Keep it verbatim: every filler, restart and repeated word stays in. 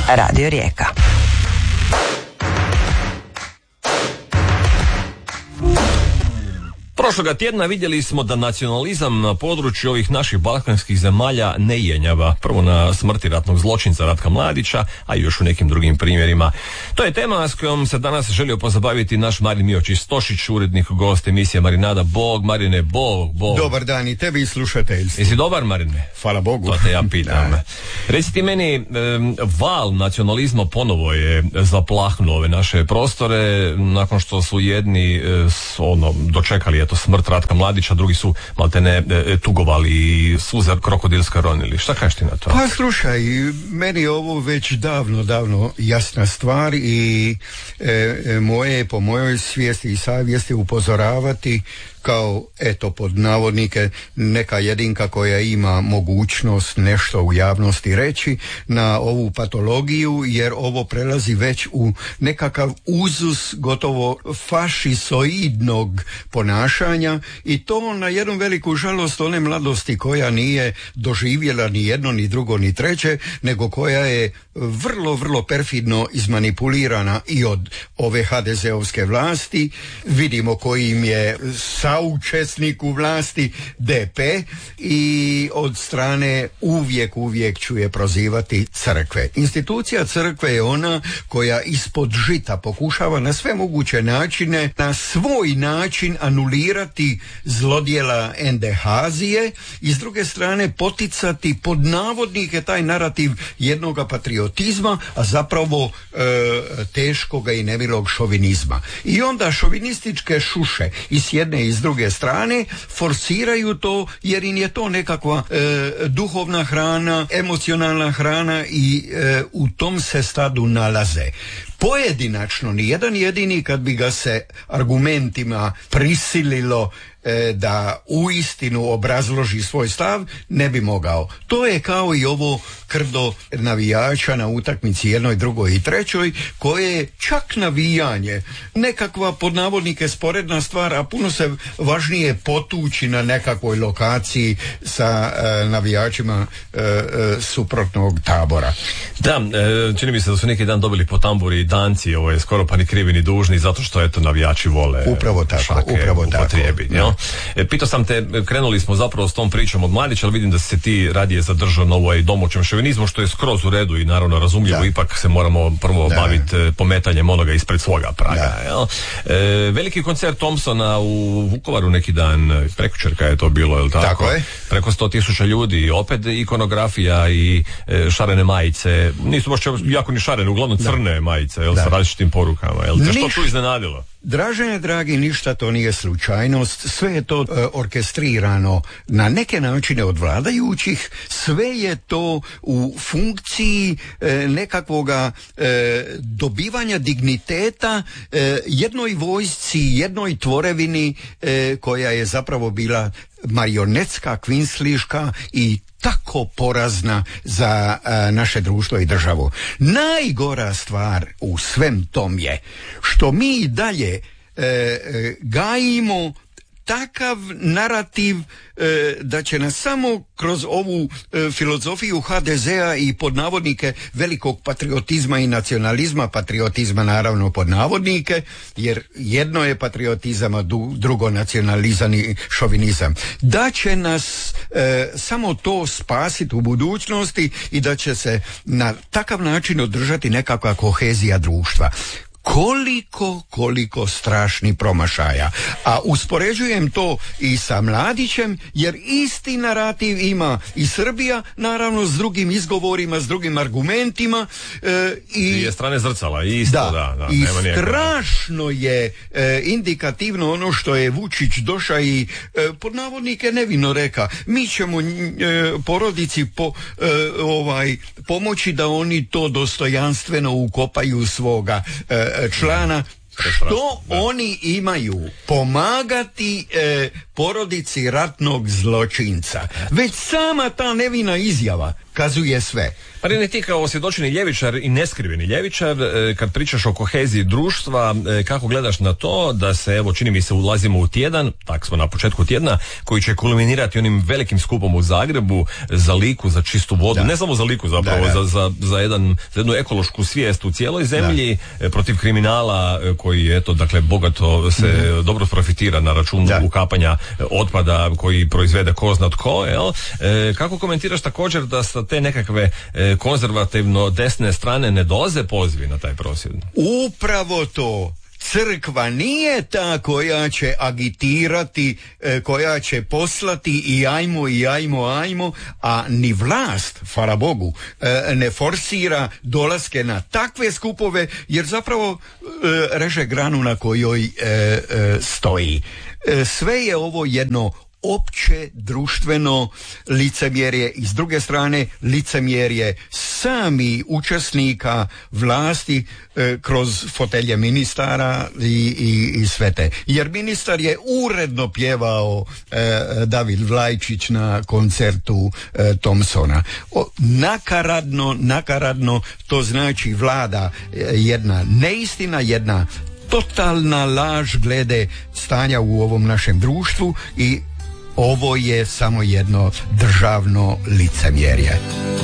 Radio Rijeka. Prošloga tjedna vidjeli smo da nacionalizam na području ovih naših balkanskih zemalja ne jenjava. Prvo na smrti ratnog zločinca Ratka Mladića, a i još u nekim drugim primjerima. To je tema s kojom se danas želio pozabaviti naš Marin Miočić Stošić, urednik, gost emisije Marinada. Bog, Marine, Bog, Bog. Dobar dan i tebi i slušateljstvu. Jesi dobar, Marine? Hvala Bogu. To te ja pitam. Reci ti meni, val nacionalizma ponovo je zaplahnuo ove naše prostore, nakon što su jedni ono, dočekali eto smrt Ratka Mladića, drugi su maltene e, tugovali i suze krokodilska ronili. Šta kažeš ti na to? Pa slušaj, meni je ovo već davno, davno jasna stvar i e, e, moje, po mojoj svijesti i savjesti upozoravati kao, eto, pod navodnike, neka jedinka koja ima mogućnost nešto u javnosti reći na ovu patologiju, jer ovo prelazi već u nekakav uzus gotovo fašisoidnog ponašanja i to na jednu veliku žalost one mladosti koja nije doživjela ni jedno, ni drugo, ni treće, nego koja je vrlo, vrlo perfidno izmanipulirana i od ove ha de zeovske vlasti. Vidimo koji im je saučesnik u vlasti de pe i od strane uvijek, uvijek ću je prozivati crkve. Institucija crkve je ona koja ispod žita pokušava na sve moguće načine, na svoj način anulirati zlodjela endehazije i s druge strane poticati pod navodnike taj narativ jednoga patriotizma, a zapravo e, teškoga i nemilog šovinizma. I onda šovinističke šuše i s jedne i s druge strane forsiraju to jer im je to nekakva e, duhovna hrana, emocionalna hrana i e, u tom se stadu nalaze. Pojedinačno, ni jedan jedini kad bi ga se argumentima prisililo e, da uistinu obrazloži svoj stav, ne bi mogao. To je kao i ovo krdo navijača na utakmici jednoj, drugoj i trećoj, koje je čak navijanje nekakva pod navodnike sporedna stvar, a puno se važnije potući na nekakvoj lokaciji sa e, navijačima e, e, suprotnog tabora. Da, e, čini mi se da su neki dan dobili po tamburi Danci, ovo je skoro pa ni krivi ni dužni, zato što eto navijači vole upravo tako, šake upravo upotrijebi, tako. Jel? E, pitao sam te, krenuli smo zapravo s tom pričom od Mladića, ali vidim da se ti radije zadržao na ovoj domaćem šovinizmu, što je skroz u redu i naravno razumljivo, da. Ipak se moramo prvo da. baviti pometanjem onoga ispred svoga praga. Jel? E, veliki koncert Thompsona u Vukovaru neki dan, prekjučer je to bilo, jel tako? Tako je. Preko sto tisuća ljudi, opet ikonografija i e, šarene majice, nisu baš jako ni šarene, uglavnom crne da. majice, jel, sa različitim porukama, jel? Te što tu iznenadilo? Dražene dragi, ništa to nije slučajnost, sve je to e, orkestrirano na neke načine od vladajućih, sve je to u funkciji e, nekakvoga e, dobivanja digniteta e, jednoj vojsci, jednoj tvorevini e, koja je zapravo bila marionetska, kvinsliška i tako porazna za a, naše društvo i državu. Najgora stvar u svem tom je što mi i dalje e, e, gajimo takav narativ e, da će nas samo kroz ovu e, filozofiju ha de zea i pod navodnike velikog patriotizma i nacionalizma, patriotizma naravno pod navodnike, jer jedno je patriotizam, a du, drugo nacionalizam i šovinizam, da će nas e, samo to spasiti u budućnosti i da će se na takav način održati nekakva kohezija društva. Koliko, koliko strašni promašaja. A uspoređujem to i sa Mladićem, jer isti narativ ima i Srbija, naravno s drugim izgovorima, s drugim argumentima. E, i dvije strane zrcala, isto, da. da, da I nema strašno je e, indikativno ono što je Vučić došao i e, pod navodnike nevino reka, mi ćemo e, porodici po, e, ovaj, pomoći da oni to dostojanstveno ukopaju svoga e, člana. Što da. oni imaju pomagati e, porodici ratnog zločinca? Već sama ta nevina izjava kazuje sve. Pa ne ti kao osvjedočeni ljevičar i neskriveni ljevičar, kad pričaš o koheziji društva, kako gledaš na to da se, evo, čini mi se ulazimo u tjedan, tak smo na početku tjedna, koji će kulminirati onim velikim skupom u Zagrebu za Liku, za čistu vodu, da. Ne samo za Liku zapravo, da, da. Za, za, za, jedan, za jednu ekološku svijest u cijeloj zemlji, da. Protiv kriminala koji, eto, dakle, bogato se mm-hmm. dobro profitira na račun da. ukapanja otpada koji proizvede ko zna tko, jel? E, kako komentiraš također da sa te nekakve e, konzervativno desne strane ne dolaze pozivi na taj prosvjed? Upravo to. Crkva nije ta koja će agitirati, koja će poslati i ajmo i ajmo ajmo, a ni vlast, hvala Bogu, ne forsira dolaske na takve skupove, jer zapravo reže granu na kojoj stoji. Sve je ovo jedno opće društveno licemjerje i s druge strane licemjerje sami učesnika vlasti e, kroz fotelje ministara i, i, i sve te. Jer ministar je uredno pjevao e, David Vlajčić na koncertu e, Thompsona. O, nakaradno, nakaradno to znači vlada e, jedna neistina, jedna totalna laž glede stanja u ovom našem društvu i ovo je samo jedno državno licemjerje.